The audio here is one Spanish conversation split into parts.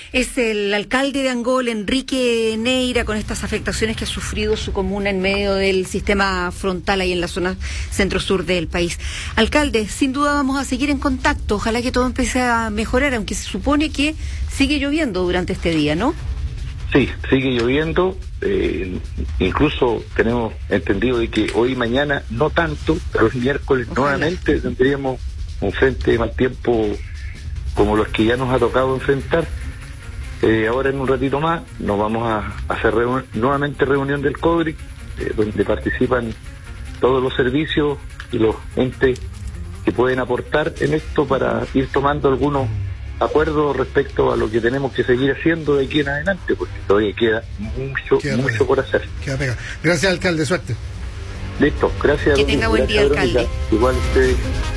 Es el alcalde de Angol, Enrique Neira, con estas afectaciones que ha sufrido su comuna en medio del sistema frontal ahí en la zona centro-sur del país. Alcalde, sin duda vamos a seguir en contacto. Ojalá que todo empiece a mejorar, aunque se supone que sigue lloviendo durante este día, ¿no? Sí, sigue lloviendo. Incluso tenemos entendido de que hoy y mañana no tanto, pero el miércoles nuevamente tendríamos un frente de mal tiempo como los que ya nos ha tocado enfrentar. Ahora en un ratito más nos vamos a hacer nuevamente reunión del CODRIC, donde participan todos los servicios y los entes que pueden aportar en esto para ir tomando algunos acuerdos respecto a lo que tenemos que seguir haciendo de aquí en adelante, porque todavía queda mucho por hacer. Gracias, alcalde, suerte. Listo, gracias. Que tenga buen día, alcalde. Igual usted.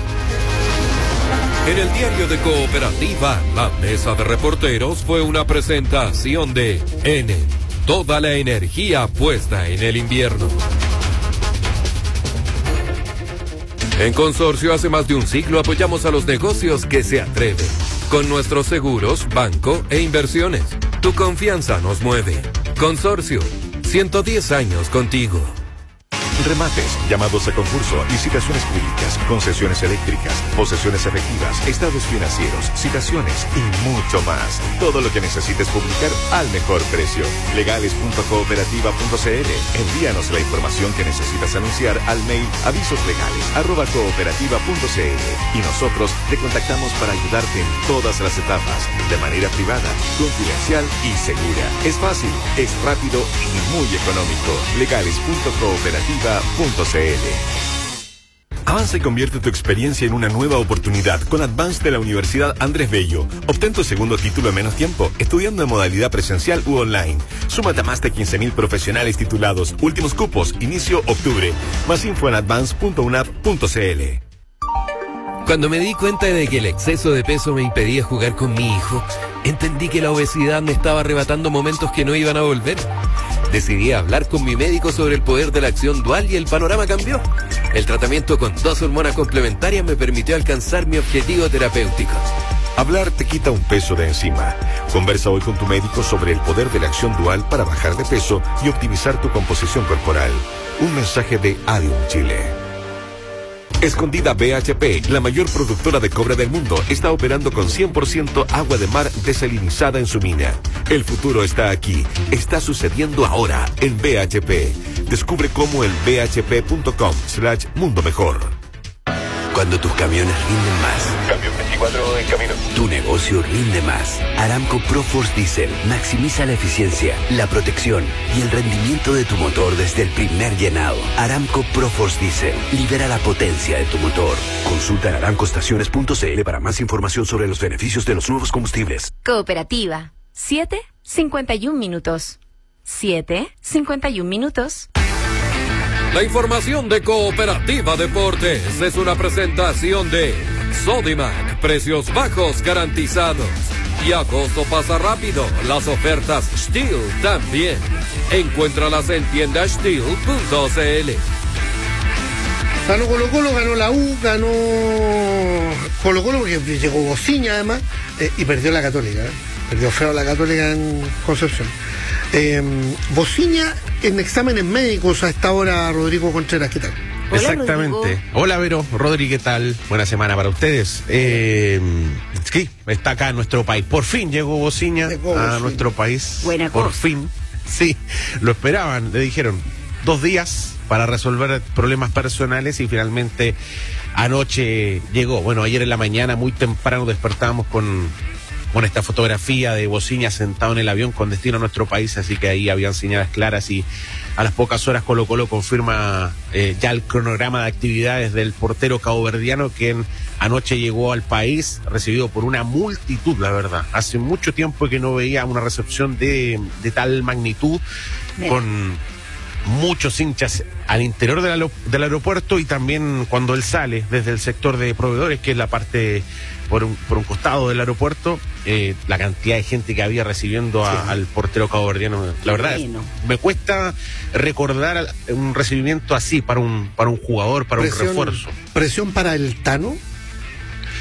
En el diario de Cooperativa, la mesa de reporteros fue una presentación de Enel, toda la energía puesta en el invierno. En Consorcio, hace más de un siglo apoyamos a los negocios que se atreven. Con nuestros seguros, banco e inversiones. Tu confianza nos mueve. Consorcio, 110 años contigo. Remates, llamados a concurso, licitaciones públicas, concesiones eléctricas, posesiones efectivas, estados financieros, citaciones y mucho más. Todo lo que necesites publicar al mejor precio. Legales.cooperativa.cl. Envíanos la información que necesitas anunciar al mail avisoslegales@cooperativa.cl y nosotros te contactamos para ayudarte en todas las etapas, de manera privada, confidencial y segura. Es fácil, es rápido y muy económico. Legales.cooperativa.cl. Avanza y convierte tu experiencia en una nueva oportunidad con Advance de la Universidad Andrés Bello. Obtén tu segundo título en menos tiempo, estudiando en modalidad presencial u online. Súmate a más de 15.000 profesionales titulados. Últimos cupos, inicio octubre. Más info en advance.unap.cl. Cuando me di cuenta de que el exceso de peso me impedía jugar con mi hijo, entendí que la obesidad me estaba arrebatando momentos que no iban a volver. Decidí hablar con mi médico sobre el poder de la acción dual y el panorama cambió. El tratamiento con 2 hormonas complementarias me permitió alcanzar mi objetivo terapéutico. Hablar te quita un peso de encima. Conversa hoy con tu médico sobre el poder de la acción dual para bajar de peso y optimizar tu composición corporal. Un mensaje de Adium Chile. Escondida BHP, la mayor productora de cobre del mundo, está operando con 100% agua de mar desalinizada en su mina. El futuro está aquí, está sucediendo ahora en BHP. Descubre cómo en bhp.com/mundo mejor. Cuando tus camiones rinden más. Camión 24 en camino. Tu negocio rinde más. Aramco ProForce Diesel maximiza la eficiencia, la protección y el rendimiento de tu motor desde el primer llenado. Aramco ProForce Diesel libera la potencia de tu motor. Consulta en aramcoestaciones.cl para más información sobre los beneficios de los nuevos combustibles. Cooperativa. 7:51 minutos. 7:51 minutos. La información de Cooperativa Deportes es una presentación de Sodimac, precios bajos garantizados. Y agosto pasa rápido, las ofertas Steel también. Encuéntralas en tiendasteel.cl. Ganó Colo-Colo, ganó la U, ganó Colo-Colo porque llegó Bociña además, y perdió la Católica, perdió feo la Católica en Concepción. Bociña en exámenes médicos a esta hora. Rodrigo Contreras, ¿qué tal? Hola, exactamente. Rodrigo. Hola, Vero, Rodri, ¿qué tal? Buena semana para ustedes. Sí, está acá en nuestro país. Por fin llegó Bociña a nuestro país. Buena Por cosa. fin. Sí, lo esperaban. Le dijeron 2 días para resolver problemas personales y finalmente anoche llegó. Bueno, ayer en la mañana muy temprano despertábamos con esta fotografía de Bociña sentado en el avión con destino a nuestro país, así que ahí habían señales claras y a las pocas horas Colo-Colo confirma ya el cronograma de actividades del portero caboverdiano, quien anoche llegó al país recibido por una multitud, la verdad. Hace mucho tiempo que no veía una recepción de tal magnitud. Bien. Con muchos hinchas al interior del aeropuerto y también cuando él sale desde el sector de proveedores, que es la parte por un costado del aeropuerto, la cantidad de gente que había recibiendo al portero caboverdiano. La verdad, me cuesta recordar un recibimiento así para un jugador, para un refuerzo. ¿Presión para el Tano?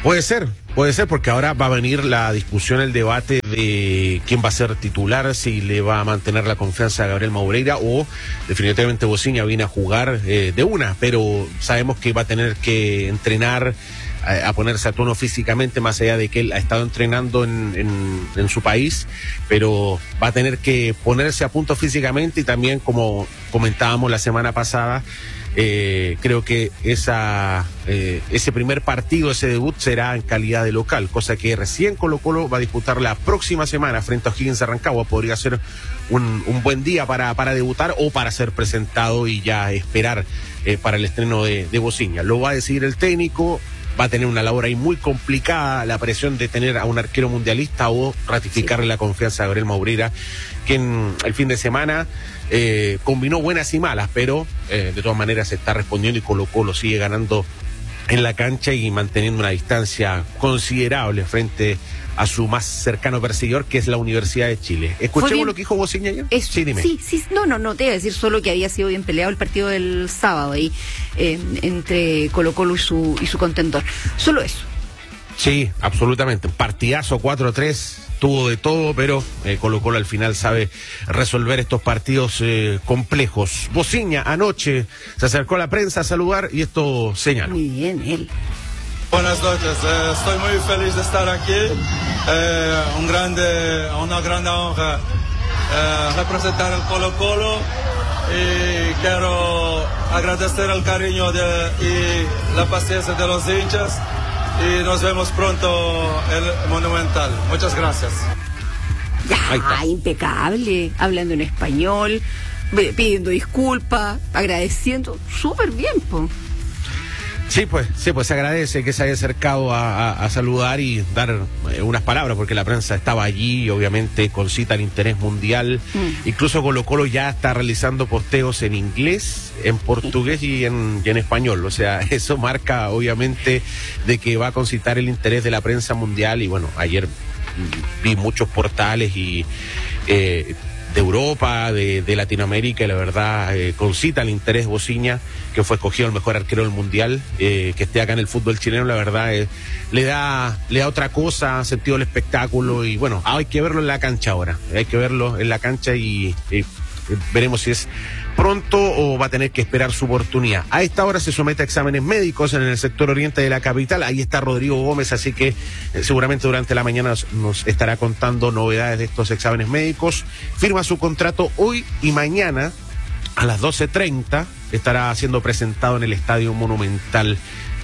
Puede ser, porque ahora va a venir la discusión, el debate de quién va a ser titular, si le va a mantener la confianza a Gabriel Maureira o definitivamente Bociña viene a jugar de una, pero sabemos que va a tener que entrenar, a ponerse a tono físicamente, más allá de que él ha estado entrenando en su país, pero va a tener que ponerse a punto físicamente y también, como comentábamos la semana pasada, creo que ese primer partido, ese debut será en calidad de local, cosa que recién Colo-Colo va a disputar la próxima semana frente a O'Higgins de Rancagua. Podría ser un buen día para debutar o para ser presentado y ya esperar para el estreno de Bociña. Lo va a decidir el técnico. Va a tener una labor ahí muy complicada, la presión de tener a un arquero mundialista o ratificarle la confianza a Gabriel Maureira, que el fin de semana combinó buenas y malas, pero de todas maneras se está respondiendo y Colo-Colo sigue ganando en la cancha y manteniendo una distancia considerable frente a su más cercano perseguidor, que es la Universidad de Chile. ¿Escuchemos lo que dijo Bociña ayer? Sí, dime. Sí, no, te iba a decir solo que había sido bien peleado el partido del sábado ahí, entre Colo-Colo y su contendor. Solo eso. Sí, absolutamente. Partidazo 4-3, tuvo de todo, pero Colo-Colo al final sabe resolver estos partidos complejos. Bociña anoche se acercó a la prensa a saludar y esto señaló. Muy bien, él. Buenas noches, estoy muy feliz de estar aquí, una grande honra representar el Colo-Colo y quiero agradecer el cariño y la paciencia de los hinchas y nos vemos pronto en el Monumental. Muchas gracias. Ya, impecable, hablando en español, pidiendo disculpas, agradeciendo, súper bien, po. Sí, pues se agradece que se haya acercado a saludar y dar unas palabras, porque la prensa estaba allí y obviamente concita el interés mundial. Incluso Colo-Colo ya está realizando posteos en inglés, en portugués y en español. O sea, eso marca obviamente de que va a concitar el interés de la prensa mundial. Y bueno, ayer vi muchos portales y de Europa, de Latinoamérica, y la verdad concita el interés Bociña, que fue escogido el mejor arquero del mundial, que esté acá en el fútbol chileno. La verdad le da otra cosa, sentido del espectáculo, y bueno, hay que verlo en la cancha ahora, hay que verlo en la cancha y veremos si es pronto o va a tener que esperar su oportunidad. A esta hora se somete a exámenes médicos en el sector oriente de la capital. Ahí está Rodrigo Gómez, así que seguramente durante la mañana nos estará contando novedades de estos exámenes médicos. Firma su contrato hoy y mañana a las 12:30 estará siendo presentado en el Estadio Monumental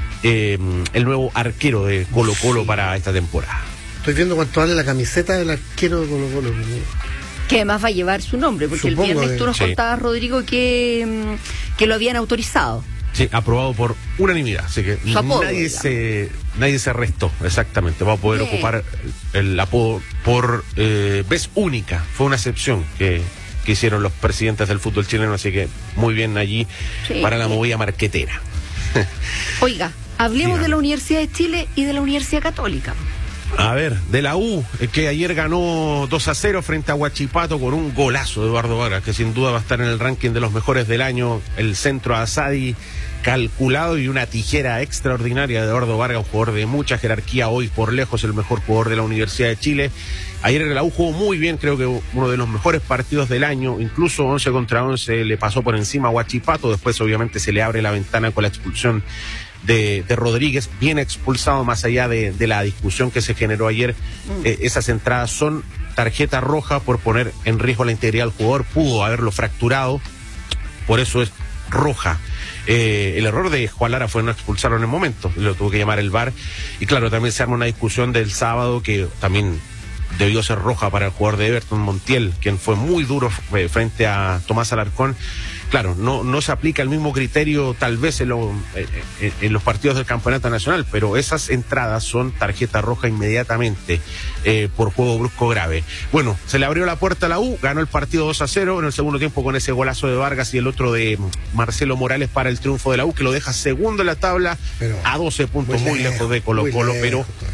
el nuevo arquero de Colo-Colo para esta temporada. Estoy viendo cuánto vale la camiseta del arquero de Colo-Colo. Que además va a llevar su nombre, porque Supongo el viernes tú nos contabas, Rodrigo, que lo habían autorizado. Sí, aprobado por unanimidad, así que apodo, nadie se restó, exactamente. Va a poder ocupar el apodo por vez única. Fue una excepción que hicieron los presidentes del fútbol chileno, así que muy bien allí para la movida marquetera. Oiga, hablemos de la Universidad de Chile y de la Universidad Católica. A ver, de la U, que ayer ganó 2-0 frente a Huachipato con un golazo de Eduardo Vargas, que sin duda va a estar en el ranking de los mejores del año. El centro a Asadi calculado y una tijera extraordinaria de Eduardo Vargas, un jugador de mucha jerarquía, hoy por lejos el mejor jugador de la Universidad de Chile. Ayer la U jugó muy bien, creo que uno de los mejores partidos del año, incluso 11 contra 11 le pasó por encima a Huachipato. Después obviamente se le abre la ventana con la expulsión de Rodríguez, bien expulsado, más allá de la discusión que se generó ayer. Esas entradas son tarjeta roja por poner en riesgo la integridad del jugador, pudo haberlo fracturado, por eso es roja. El error de Juan Lara fue no expulsarlo en el momento, lo tuvo que llamar el VAR, y claro, también se arma una discusión del sábado que también debió ser roja para el jugador de Everton, Montiel, quien fue muy duro frente a Tomás Alarcón. Claro, no se aplica el mismo criterio tal vez en los partidos del campeonato nacional, pero esas entradas son tarjeta roja inmediatamente por juego brusco grave. Bueno, se le abrió la puerta a la U, ganó el partido 2-0 en el segundo tiempo con ese golazo de Vargas y el otro de Marcelo Morales para el triunfo de la U, que lo deja segundo en la tabla, pero a 12 puntos, muy lejos de Colo-Colo, pero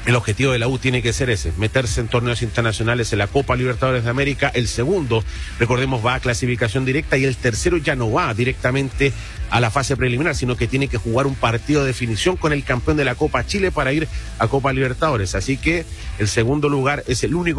El objetivo de la U tiene que ser ese, meterse en torneos internacionales en la Copa Libertadores de América. El segundo, recordemos, va a clasificación directa, y el tercero ya no va directamente a la fase preliminar, sino que tiene que jugar un partido de definición con el campeón de la Copa Chile para ir a Copa Libertadores. Así que el segundo lugar es el único